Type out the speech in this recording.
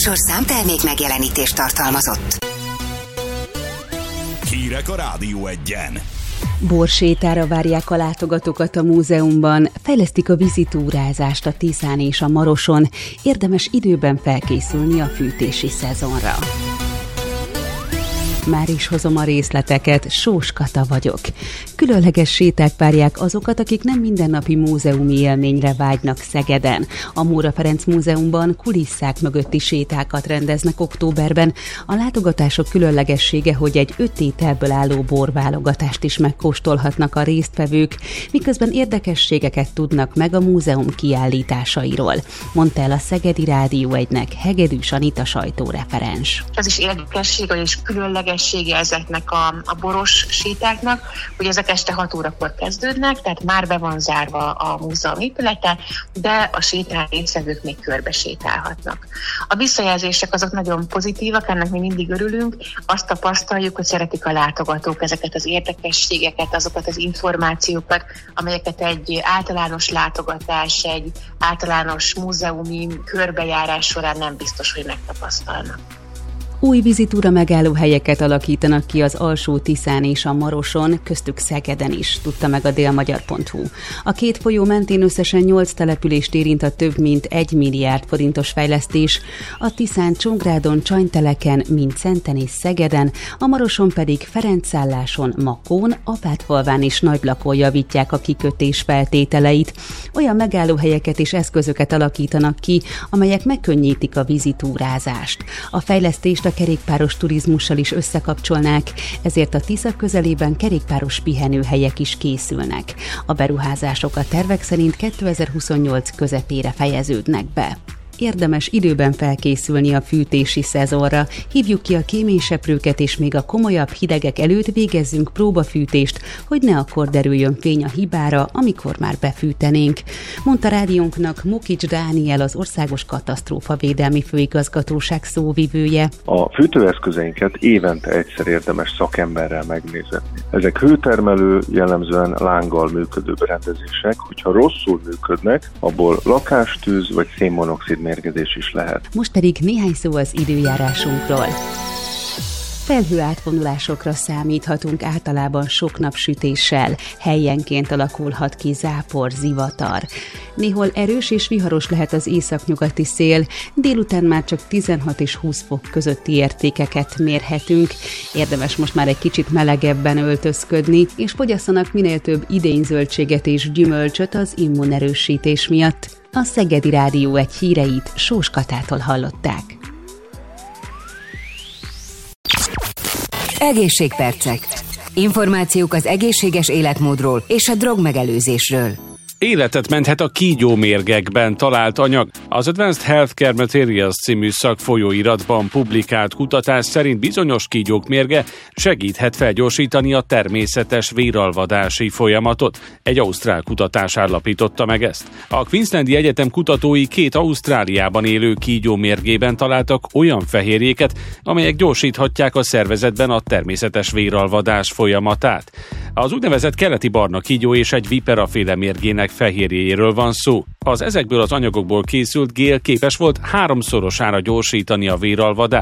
műsor számtermék megjelenítést tartalmazott. Hírek a Rádió Egyen. Borsétára várják a látogatókat a múzeumban, fejlesztik a vízitúrázást a Tiszán és a Maroson, érdemes időben felkészülni a fűtési szezonra. Már is hozom a részleteket, Sós Kata vagyok. Különleges séták várják azokat, akik nem mindennapi múzeumi élményre vágynak Szegeden. A Móra Ferenc Múzeumban kulisszák mögötti sétákat rendeznek októberben. A látogatások különlegessége, hogy egy 5 ételből álló borválogatást is megkóstolhatnak a résztvevők, miközben érdekességeket tudnak meg a múzeum kiállításairól, mondta el a Szegedi Rádió 1-nek Hegedűs Anita sajtóreferens. Az is érdekesség, és különlegessége ezeknek a boros sétáknak, hogy ezek este 6 órakor kezdődnek, tehát már be van zárva a múzeum épülete, de a sétán résztvevők még körbe sétálhatnak. A visszajelzések azok nagyon pozitívak, ennek mi mindig örülünk, azt tapasztaljuk, hogy szeretik a látogatók ezeket az érdekességeket, azokat az információkat, amelyeket egy általános látogatás, egy általános múzeumi körbejárás során nem biztos, hogy megtapasztalnak. Új vízitúra megállóhelyeket alakítanak ki az Alsó-Tiszán és a Maroson, köztük Szegeden is, tudta meg a délmagyar.hu. A két folyó mentén összesen 8 települést érint a több mint 1 milliárd forintos fejlesztés, a Tiszán, Csongrádon, Csanyteleken, Mindszenten és Szegeden, a Maroson pedig Ferencszálláson, Makón, Apátfalván és Nagylakón javítják a kikötés feltételeit. Olyan megállóhelyeket és eszközöket alakítanak ki, amelyek megkönnyítik a vízitúrázást. A fejlesztést a kerékpáros turizmussal is összekapcsolnák, ezért a Tisza közelében kerékpáros pihenőhelyek is készülnek. A beruházások a tervek szerint 2028 közepére fejeződnek be. Érdemes időben felkészülni a fűtési szezonra, hívjuk ki a kéményseprőket, és még a komolyabb hidegek előtt végezzünk próbafűtést, hogy ne akkor derüljön fény a hibára, amikor már befűtenénk, mondta rádiónknak Mukics Dániel, az Országos Katasztrófavédelmi Főigazgatóság szóvivője. A fűtőeszközeinket évente egyszer érdemes szakemberrel megnézni. Ezek hőtermelő, jellemzően lánggal működő berendezések, hogyha rosszul működnek, abból lakástűz vagy szénmonoxid mérgezés is lehet. Most pedig néhány szó az időjárásunkról. Felhőátvonulásokra számíthatunk, általában sok napsütéssel. Helyenként alakulhat ki zápor, zivatar. Néhol erős és viharos lehet az északnyugati szél, délután már csak 16 és 20 fok közötti értékeket mérhetünk. Érdemes most már egy kicsit melegebben öltözködni, és fogyasszanak minél több idényzöldséget és gyümölcsöt az immunerősítés miatt. A Szegedi Rádió 1 híreit Sós Katától hallották. Egészségpercek. Információk az egészséges életmódról és a drogmegelőzésről. Életet menthet a kígyómérgekben talált anyag. Az Advanced Healthcare Materials című szakfolyóiratban publikált kutatás szerint bizonyos kígyók mérge segíthet felgyorsítani a természetes véralvadási folyamatot. Egy ausztrál kutatás állapította meg ezt. A Queenslandi Egyetem kutatói 2 Ausztráliában élő kígyó mérgében találtak olyan fehérjéket, amelyek gyorsíthatják a szervezetben a természetes véralvadás folyamatát. Az úgynevezett keleti barna kígyó és egy viperaféle mérgének fehérjéjéről van szó. Az ezekből az anyagokból készült gél képes volt 3-szorosára gyorsítani a véralvadást.